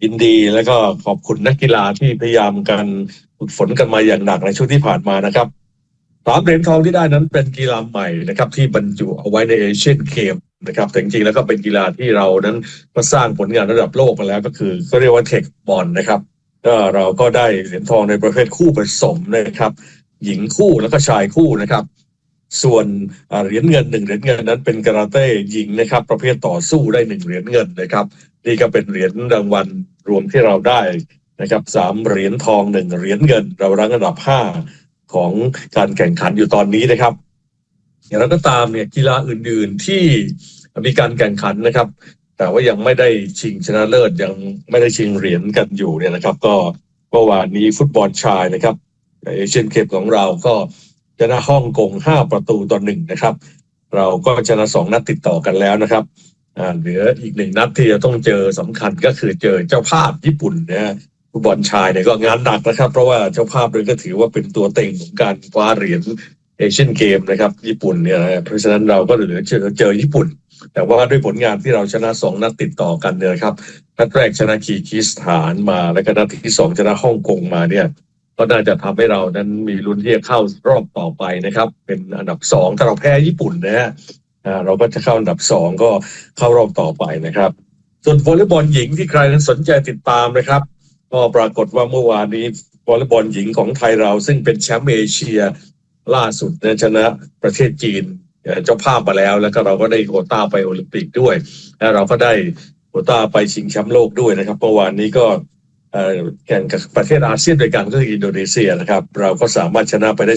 ยินดีแล้วก็ขอบคุณนักกีฬาที่พยายามกันฝึกฝนกันมาอย่างหนักในช่วงที่ผ่านมานะครับ3 เหรียญทองที่ได้นั้นเป็นกีฬาใหม่นะครับที่บรรจุเอาไว้ในเอเชียนเกมนะครับแต่จริงๆแล้วก็เป็นกีฬาที่เรานั้นก็สร้างผลงานระดับโลกมาแล้วก็คือเขาเรียกว่าเทคบอลนะครับก็เราก็ได้เหรียญทองในประเภทคู่ผสมนะครับหญิงคู่แล้วก็ชายคู่นะครับส่วนเหรียญเงิน1 เหรียญเงินนั้นเป็นการาเต้หญิงนะครับประเภทต่อสู้ได้1 เหรียญเงินนะครับนี่ก็เป็นเหรียญรางวัลรวมที่เราได้นะครับ3 เหรียญทอง1 เหรียญเงินเรารั้งอันดับ5ของการแข่งขันอยู่ตอนนี้นะครับอย่างไรก็ตามเนี่ยกีฬาอื่นๆที่มีการแข่งขันนะครับแต่ว่ายังไม่ได้ชิงชนะเลิศยังไม่ได้ชิงเหรียญกันอยู่เนี่ยนะครับก็เมื่อวานนี้ฟุตบอลชายนะครับเอเชียนเกมของเราก็ชนะฮ่องกง5-1นะครับเราก็ชนะ2 นัดติดต่อกันแล้วนะครับเหลืออีก1 นัดที่จะต้องเจอสำคัญก็คือเจอเจ้าภาพญี่ปุ่นนะฟุตบอลชายเนี่ยก็งานหนักนะครับเพราะว่าเจ้าภาพเลยก็ถือว่าเป็นตัวเต็งของการคว้าเหรียญเอเชียนเกมนะครับญี่ปุ่นเนี่ยเพราะฉะนั้นเราก็เหลือเจอญี่ปุ่นแต่ว่าด้วยผลงานที่เราชนะ2 นัดติดต่อกันเนี่ยครับนัดแรกชนะคีร์กิสถานมาแล้วก็นัดที่2ชนะฮ่องกงมาเนี่ยก็น่าจะทำให้เรานั้นมีลุ้นที่จะเข้ารอบต่อไปนะครับเป็นอันดับ2ถ้าเราแพ้ญี่ปุ่นนะฮะเราก็จะเข้าอันดับ2ก็เข้ารอบต่อไปนะครับส่วนวอลเลย์บอลหญิงที่ใครสนใจติดตามนะครับก็ปรากฏว่าเมื่อวานนี้วอลเลย์บอลหญิงของไทยเราซึ่งเป็นแชมป์เอเชียล่าสุดชนะประเทศจีนเจ้าภาพมาแล้วก็เราก็ได้โควต้าไปโอลิมปิกด้วยและเราก็ได้โควต้าไปชิงแชมป์โลกด้วยนะครับเมื่อวานนี้ก็แข่งกับประเทศอาเซียนด้วยกันก็คืออินโดนีเซียนะครับเราก็สามารถชนะไปได้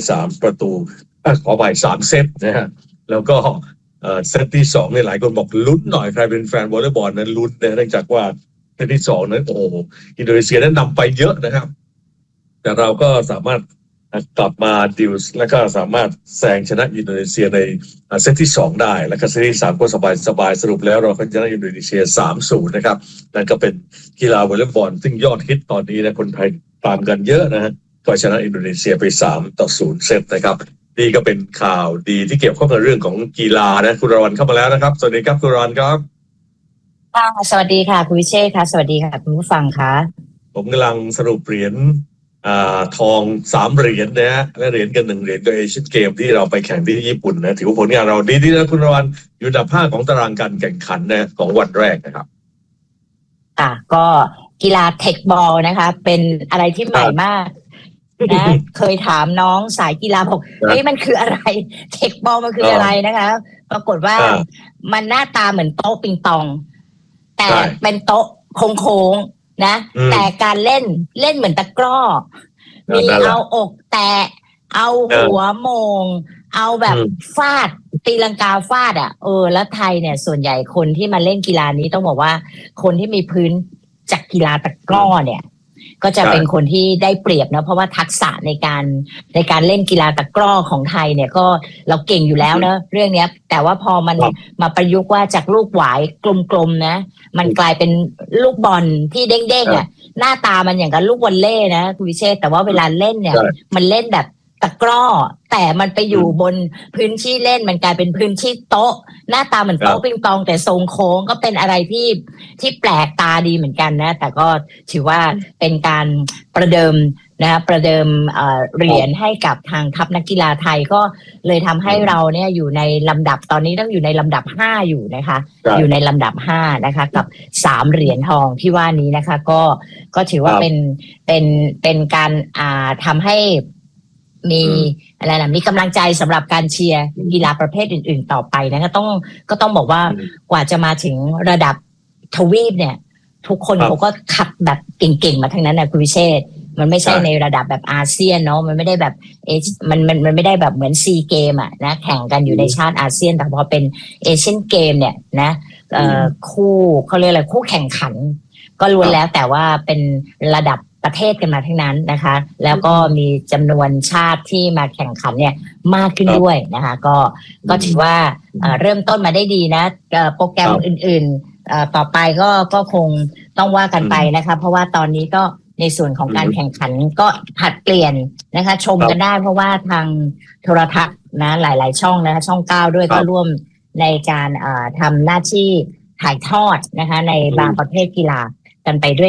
3 ขอไป3 เซตนะฮะแล้วก็เซตที่2เนี่ยหลายคนบอกลุ้นหน่อยใครเป็นแฟนวอลเลย์บอลนั้นลุ้นเนื่องจากว่าเซตที่2นั้นโอ้อินโดนีเซียนั้นนำไปเยอะนะครับแต่เราก็สามารถกลับมาดิวส์แล้วก็สามารถแซงชนะอินโดนีเซียในเซตที่2ได้แล้วก็เซตที่3ก็สบายสรุปแล้วเราก็ชนะอินโดนีเซีย3-0นะครับนั่นก็เป็นกีฬาวอลเลย์บอลซึ่งยอดฮิตตอนนี้นะคนไทยตามกันเยอะนะฮะก็ชนะอินโดนีเซียไป3-0เซตนะครับนี่ก็เป็นข่าวดีที่เกี่ยวข้องกับเรื่องของกีฬานะคุณรวันเข้ามาแล้วนะครับสวัสดีครับคุณรวันครับสวัสดีค่ะคุณวิเชษค่ะสวัสดีค่ะคุณผู้ฟังค่ะผมกำลังสรุปเหรียญทอง3 เหรียญนะฮะและเหรียญกัน1 เหรียญกับเอเชียนเกมที่เราไปแข่งที่ญี่ปุ่นนะถือว่าผลงานเราดีที่นะคุณรวันอยู่อันดับ5ของตารางการแข่งขันนะของวันแรกนะครับก็กีฬาเทคบอลนะคะเป็นอะไรที่ใหม่มากนะเคยถามน้องสายกีฬาบอกเฮ้ยมันคืออะไรเทคบอลมันคืออะไรนะคะปรากฏว่ามันหน้าตาเหมือนโต๊ะปิงปองแต่เป็นโต๊ะโค้งๆนะแต่การเล่นเหมือนตะกร้อมีเอาอกแตะเอาหัวโมงเอาแบบฟาดตีลังกาฟาดแล้วไทยเนี่ยส่วนใหญ่คนที่มาเล่นกีฬานี้ต้องบอกว่าคนที่มีพื้นจากกีฬาตะกร้อเนี่ยก็จะเป็นคนที่ได้เปรียบนะเพราะว่าทักษะในการเล่นกีฬาตะกร้อของไทยเนี่ยก็เราเก่งอยู่แล้วนะเรื่องนี้แต่ว่าพอมันมาประยุกต์ว่าจากลูกหวายกลมๆนะมันกลายเป็นลูกบอลที่เด้งๆหน้าตามันอย่างกับลูกวอลเลย์นะคุณวิเชษแต่ว่าเวลาเล่นเนี่ยมันเล่นแบบตะกร้อแต่มันไปอยู่บนพื้นที่เล่นมันกลายเป็นพื้นที่โต๊ะหน้าตาเหมือนโต๊ะปิงปองแต่ทรงโค้งก็เป็นอะไรที่แปลกตาดีเหมือนกันนะแต่ก็ถือว่าเป็นการประเดิมเหรียญให้กับทางทัพนักกีฬาไทยก็เลยทำให้เราเนี่ยอยู่ในลำดับตอนนี้ต้องอยู่ในลำดับ5อยู่นะคะอยู่ในลำดับ5นะคะกับ3 เหรียญทองที่ว่านี้นะคะก็ถือว่าเป็นการทำให้มีอะไรนะมีกำลังใจสำหรับการเชียร์กีฬาประเภทอื่นๆต่อไปนะคะก็ต้องบอกว่ากว่าจะมาถึงระดับทวีปเนี่ยทุกคนเขาก็ขับแบบเก่งๆมาทั้งนั้นนะคุณวิเชษมันไม่ใช่ในระดับแบบอาเซียนเนาะมันไม่ได้แบบมันไม่ได้แบบเหมือนซีเกมนะแข่งกันอยู่ในชาติอาเซียนแต่พอเป็นเอเชียนเกมเนี่ยนะคู่เขาเรียกอะไรคู่แข่งขันก็ล้วนแล้วแต่ว่าเป็นระดับประเทศกันมาทั้งนั้นนะคะแล้วก็มีจำนวนชาติที่มาแข่งขันเนี่ยมากขึ้นด้วยนะคะก็ถือว่าเริ่มต้นมาได้ดีนะโปรแกรมอื่นๆต่อไปก็คงต้องว่ากันไปนะคะเพราะว่าตอนนี้ก็ในส่วนของการแข่งขันก็ผัดเปลี่ยนนะคะชมกันได้เพราะว่าทางโทรทัศน์นะหลายๆช่องนะคะช่อง9ด้วยก็ร่วมในการทำหน้าที่ถ่ายทอดนะคะในบางประเภทกีฬากันไปด้วย